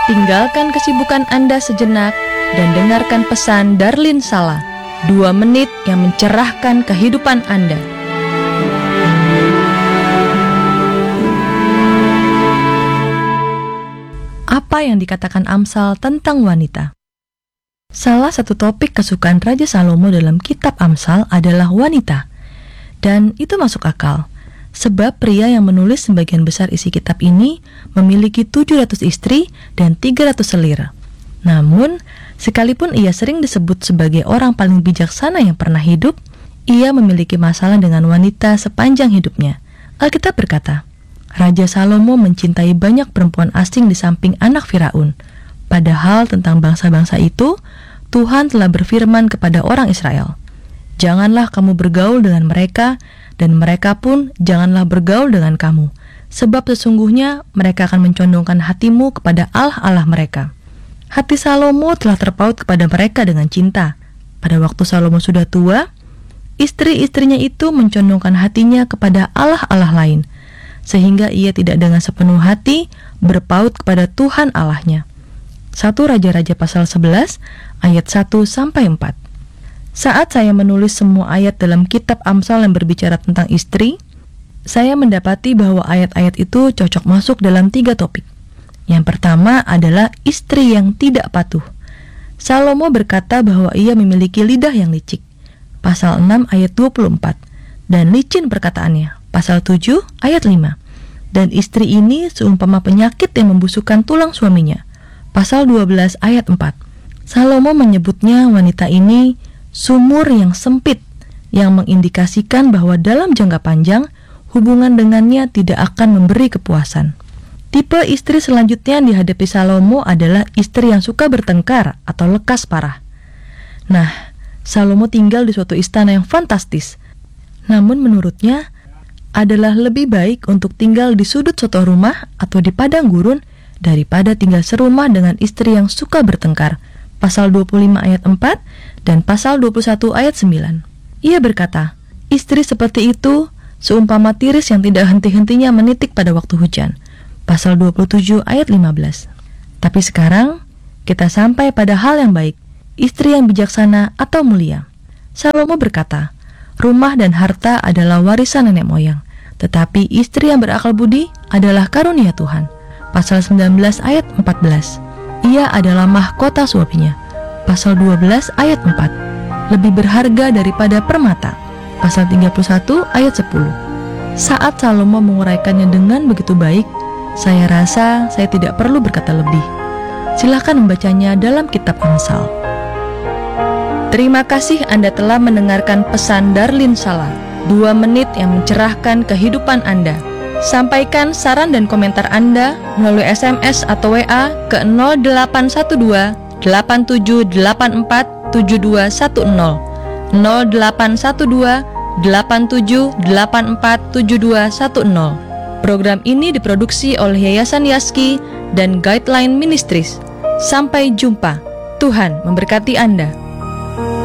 Tinggalkan kesibukan Anda sejenak dan dengarkan pesan Darlin Sala, 2 menit yang mencerahkan kehidupan Anda. Apa yang dikatakan Amsal tentang wanita? Salah satu topik kesukaan Raja Salomo dalam kitab Amsal adalah wanita. Dan itu masuk akal, sebab pria yang menulis sebagian besar isi kitab ini memiliki 700 istri dan 300 selir. Namun, sekalipun ia sering disebut sebagai orang paling bijaksana yang pernah hidup, ia memiliki masalah dengan wanita sepanjang hidupnya. Alkitab berkata, Raja Salomo mencintai banyak perempuan asing di samping anak Firaun. Padahal tentang bangsa-bangsa itu, Tuhan telah berfirman kepada orang Israel, "Janganlah kamu bergaul dengan mereka, dan mereka pun janganlah bergaul dengan kamu, sebab sesungguhnya mereka akan mencondongkan hatimu kepada allah-allah mereka." Hati Salomo telah terpaut kepada mereka dengan cinta. Pada waktu Salomo sudah tua, istri-istrinya itu mencondongkan hatinya kepada allah-allah lain, sehingga ia tidak dengan sepenuh hati berpaut kepada Tuhan Allahnya. 1 Raja-Raja pasal 11 ayat 1-4. Saat saya menulis semua ayat dalam kitab Amsal yang berbicara tentang istri, saya mendapati bahwa ayat-ayat itu cocok masuk dalam 3 topik. Yang pertama adalah istri yang tidak patuh. Salomo berkata bahwa ia memiliki lidah yang licik, pasal 6 ayat 24, dan licin perkataannya, pasal 7 ayat 5. Dan istri ini seumpama penyakit yang membusukkan tulang suaminya, pasal 12 ayat 4. Salomo menyebutnya wanita ini sumur yang sempit, yang mengindikasikan bahwa dalam jangka panjang, hubungan dengannya tidak akan memberi kepuasan. Tipe istri selanjutnya yang dihadapi Salomo adalah istri yang suka bertengkar atau lekas parah. Nah, Salomo tinggal di suatu istana yang fantastis. Namun menurutnya, adalah lebih baik untuk tinggal di sudut suatu rumah atau di padang gurun daripada tinggal serumah dengan istri yang suka bertengkar. Pasal 25 ayat 4 dan pasal 21 ayat 9. Ia berkata, istri seperti itu seumpama tiris yang tidak henti-hentinya menitik pada waktu hujan. Pasal 27 ayat 15. Tapi sekarang kita sampai pada hal yang baik, istri yang bijaksana atau mulia. Salomo berkata, rumah dan harta adalah warisan nenek moyang, tetapi istri yang berakal budi adalah karunia Tuhan. Pasal 19 ayat 14. Ia adalah mahkota suaminya. Pasal 12 ayat 4. Lebih berharga daripada permata. Pasal 31 ayat 10. Saat Salomo menguraikannya dengan begitu baik, saya rasa saya tidak perlu berkata lebih. Silakan membacanya dalam kitab Amsal. Terima kasih Anda telah mendengarkan pesan Darlin Sala, 2 menit yang mencerahkan kehidupan Anda. Sampaikan saran dan komentar Anda melalui SMS atau WA ke 0812 8784 7210, 0812 8784 7210. Program ini diproduksi oleh Yayasan Yaski dan Guideline Ministries. Sampai jumpa. Tuhan memberkati Anda.